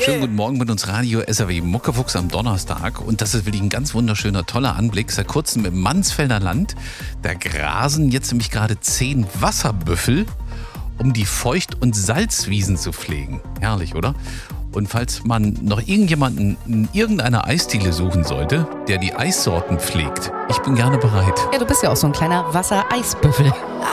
Schönen guten Morgen mit uns Radio SAW Muckefuchs am Donnerstag. Und das ist wirklich ein ganz wunderschöner, toller Anblick. Seit kurzem im Mansfelder Land. Da grasen jetzt nämlich gerade 10 Wasserbüffel, um die Feucht- und Salzwiesen zu pflegen. Herrlich, oder? Und falls man noch irgendjemanden in irgendeiner Eisdiele suchen sollte, der die Eissorten pflegt, ich bin gerne bereit. Ja, du bist ja auch so ein kleiner Wassereisbüffel.